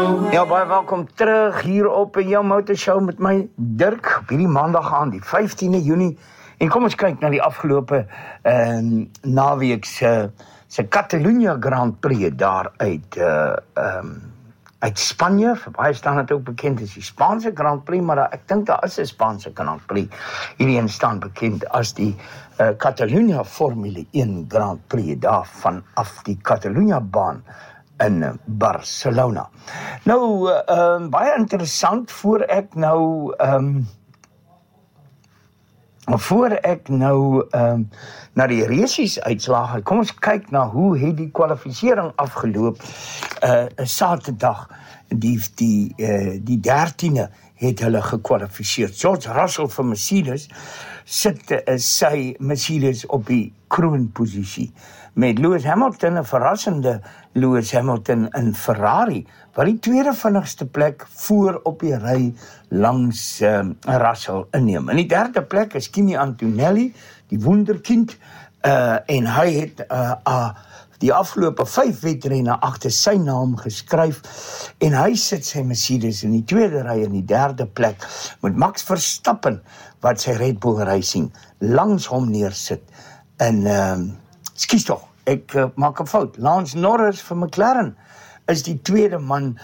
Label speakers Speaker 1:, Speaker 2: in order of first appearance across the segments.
Speaker 1: Ja, baie welkom terug hier op jou motorshow met my Dirk op hierdie maandag aan die 15de Junie. En kom ons kyk na die afgelope naweek se Catalunya Grand Prix daar uit Spanje. Vir baie staan dit ook bekend as die Spaanse Grand Prix, maar ek dink daar is 'n Spaanse Grand Prix. Hierdie een staan bekend as die Catalunya Formule 1 Grand Prix daar vanaf die Catalunya baan in Barcelona. Nou, baie interessant, voor ek nou na die resies uitslae, kom ons kyk na hoe het die kwalifisering afgeloop. Saterdag, die 13e het hulle gekwalifiseer. George Russell vir Mercedes sit sy Mercedes op die kroonposisie. Met Lewis Hamilton, 'n verrassende Lewis Hamilton in Ferrari, wat die tweede vinnigste plek voor op die ry langs Russell inneem. In die derde plek is Kimi Antonelli, die wonderkind, en hy het die afgelope 5 wedrenne agter sy naam geskryf, en hy sit sy Mercedes in die tweede ry in die derde plek, met Max Verstappen, wat sy Red Bull Racing langs hom neersit. En skies tog, ek maak 'n fout. Lance Norris vir McLaren is die tweede man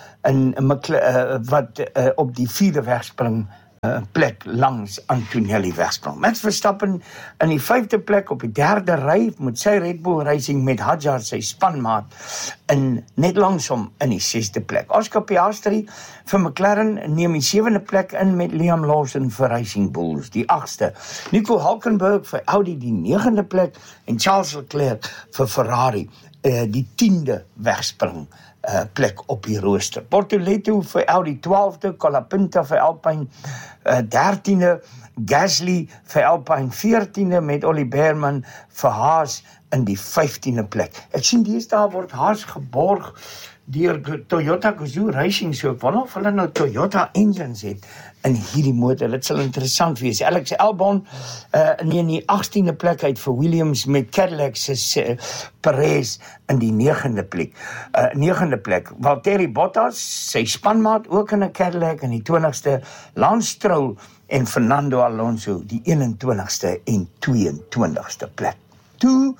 Speaker 1: wat op die vierde wegspring plek langs Antonelli wegspring. Max Verstappen in die 5de plek op die derde ry met sy Red Bull Racing met Hadjar, sy spanmaat, net langs hom in die 6de plek. Oscar Piastri vir McLaren neem die 7de plek in met Liam Lawson vir Racing Bulls, die 8ste. Nico Hulkenberg vir Audi die 9de plek en Charles Leclerc vir Ferrari die 10de wegspring plek op die rooster. Bortoleto vir Audi 12de, Colapinto vir Alpine 13de, Gasly vir Alpine 14de met Ollie Bearman vir Haas in die 15de plek. Ek sien deesdae word Haas geborg deur Toyota Gazoo Racing, so ek wonder of hulle nou Toyota engines het in hierdie motor. Dit sal interessant wees. Alex Albon in die 18de plek uit vir Williams met Cadillac se Perez in die 9de plek. Valtteri Bottas, sy spanmaat ook in 'n Cadillac in die 20ste. Lance Stroll en Fernando Alonso die 21ste en 22ste plek. Toe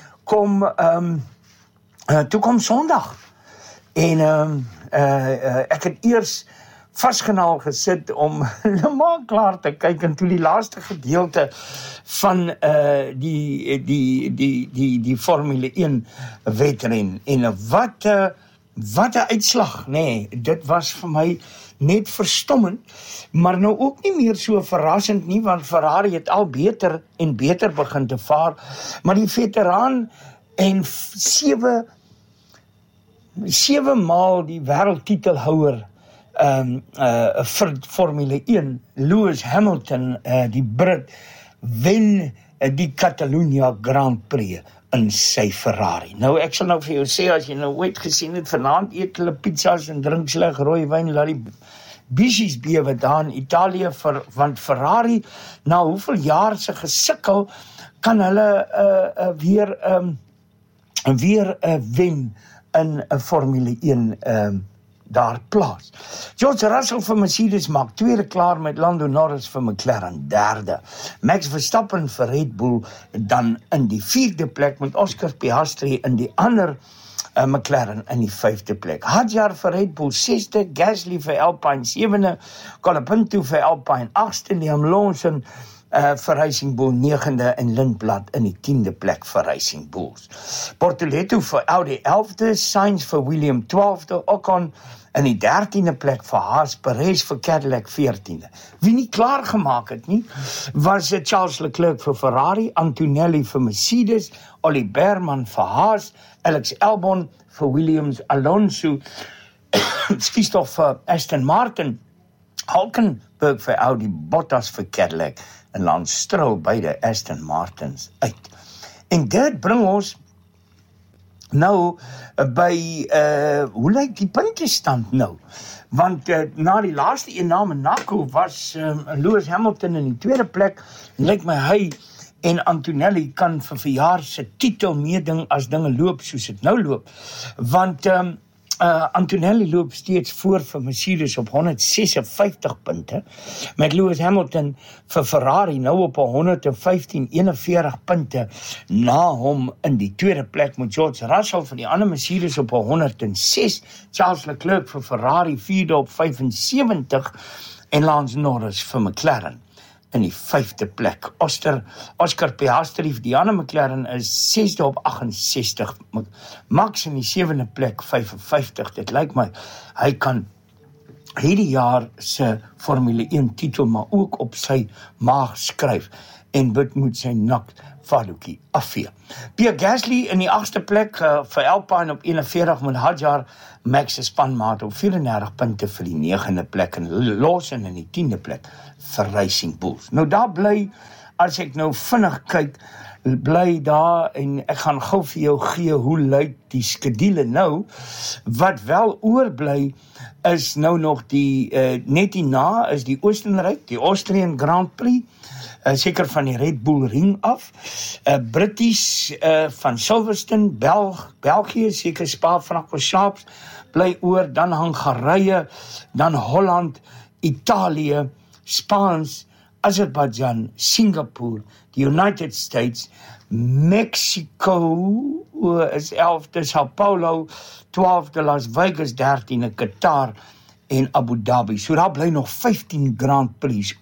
Speaker 1: kom Sondag. En ek het eers vasgenaal gesit om helemaal klaar te kyk, en toe die laaste gedeelte van die Formule 1 wedren, en wat 'n uitslag, nee, dit was vir my net verstommend, maar nou ook nie meer so verrassend nie, want Ferrari het al beter en beter begin te vaar, maar die veteraan en 7 maal die wêreldtitelhouer vir Formule 1, Lewis Hamilton, die Brit, wen die Catalunya Grand Prix in sy Ferrari. Nou, ek sal nou vir jou sê, as jy nou ooit gesien het, vanaand eet hulle pizzas en drink sleg rooi wyn, laat die bissies bewe daar in Italië, want Ferrari, na hoeveel jaar se gesukkel, kan hulle weer wen in 'n Formule 1 daar plaas. George Russell vir Mercedes maak tweede klaar met Lando Norris vir McLaren derde. Max Verstappen vir Red Bull dan in die 4de plek met Oscar Piastri in die ander McLaren in die 5de plek. Hadjar vir Red Bull 6de, Gasly vir Alpine 7de, Colapinto vir Alpine 8ste, Liam Lawson vir Racing Bull 9de en Lindblad in die 10de plek vir Racing Bulls. Bortoleto vir Audi 11de, Sainz vir William 12de, Ocon in die 13de plek vir Haas, Perez vir Cadillac 14de. Wie nie klaar gemaak het nie, was Charles Leclerc vir Ferrari, Antonelli vir Mercedes, Ollie Bearman vir Haas, Alex Albon vir Williams, Alonso skies tog vir Aston Martin, Hulkenberg vir Audi, Bottas vir Cadillac en Lance Stroll beide Aston Martins uit. En dit bring ons nou by, hoe lyk die puntestand nou? Want na die laaste een na Monaco was Lewis Hamilton in die tweede plek, en lyk my hy en Antonelli kan vir verjaar se titel meeding as dinge loop soos dit nou loop. Want Antonelli loop steeds voor vir Mercedes op 156 punte, met Lewis Hamilton vir Ferrari nou op 141 punte na hom in die tweede plek, met George Russell vir die ander Mercedes op 106, Charles Leclerc vir Ferrari vierde op 75 en Lance Norris vir McLaren in die 5de plek. Oscar Piastri vir die ander McLaren is 6de op 68. Max in die 7de plek 55. Dit lyk my, hy kan hierdie jaar se Formule 1 titel maar ook op sy maag skryf en dit moet sy nakvadoekie afvee. Pierre Gasly in die 8de plek vir Alpine op 41 met Hadjar, Max se spanmaat op 34 punte vir die 9de plek en Lawson in die 10de plek vir Racing Bulls. Nou daar bly, as ek nou vinnig kyk, bly daar en ek gaan gou vir jou gee hoe lyk die skedule nou. Wat wel oorbly is nou nog die net hierna is die Oostenryk, die Austrian Grand Prix, seker van die Red Bull ring af, British van Silverstone, België, seker Spa-Francorchamps, bly oor, dan Hongarije, dan Holland, Italië, Spaans, Azerbaijan, Singapore, die United States, Mexico is 11de, Sao Paulo, 12de, Las Vegas, 13de, Qatar en Abu Dhabi. So daar bly nog 15 Grand Prix